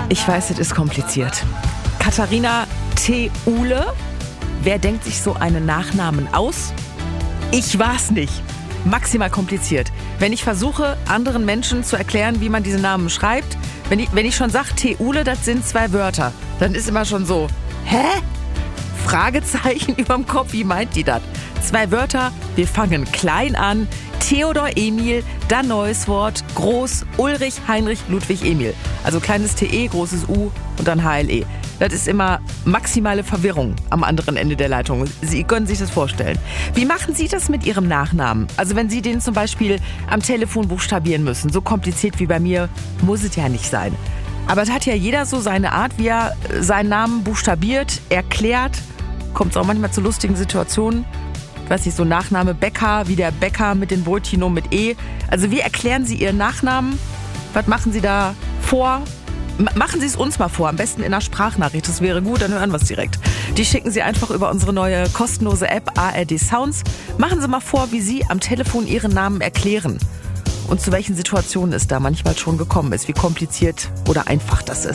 Ich weiß, es ist kompliziert. Katharina T. Uhle. Wer denkt sich so einen Nachnamen aus? Ich war's nicht. Maximal kompliziert. Wenn ich versuche, anderen Menschen zu erklären, wie man diese Namen schreibt, wenn ich schon sage, T. Uhle, das sind 2 Wörter, dann ist immer schon so, hä? Fragezeichen überm Kopf, wie meint die das? 2 Wörter, wir fangen klein an. Theodor Emil, dann neues Wort, groß, Ulrich, Heinrich, Ludwig, Emil. Also kleines TE, großes U und dann HLE. Das ist immer maximale Verwirrung am anderen Ende der Leitung. Sie können sich das vorstellen. Wie machen Sie das mit Ihrem Nachnamen? Also wenn Sie den zum Beispiel am Telefon buchstabieren müssen, so kompliziert wie bei mir, muss es ja nicht sein. Aber es hat ja jeder so seine Art, wie er seinen Namen buchstabiert, erklärt. Kommt es auch manchmal zu lustigen Situationen. Ich weiß nicht, so Nachname Bäcker, wie der Bäcker mit den Brötchen nur mit E. Also wie erklären Sie Ihren Nachnamen? Was machen Sie da vor? Machen Sie es uns mal vor, am besten in einer Sprachnachricht. Das wäre gut, dann hören wir es direkt. Die schicken Sie einfach über unsere neue kostenlose App ARD Sounds. Machen Sie mal vor, wie Sie am Telefon Ihren Namen erklären. Und zu welchen Situationen es da manchmal schon gekommen ist, wie kompliziert oder einfach das ist.